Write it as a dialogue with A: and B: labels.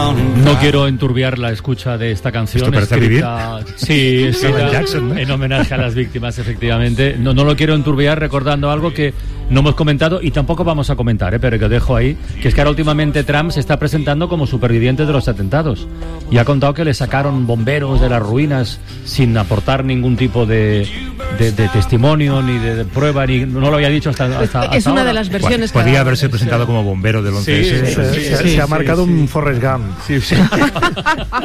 A: No quiero enturbiar la escucha de esta canción.
B: ¿Esto parece
A: escrita, sí, escrita
B: Jackson, ¿no?
A: En homenaje a las víctimas, efectivamente. No lo quiero enturbiar recordando algo que no hemos comentado y tampoco vamos a comentar, pero que dejo ahí, que es que ahora últimamente Trump se está presentando como superviviente de los atentados y ha contado que le sacaron bomberos de las ruinas sin aportar ningún tipo de testimonio ni de prueba, ni no lo había dicho hasta
C: es una
A: ahora.
C: de las versiones.
B: Podría haberse presentado como bombero del 11S.
A: Sí,
B: Se ha marcado un Forrest Gump.
A: Sí.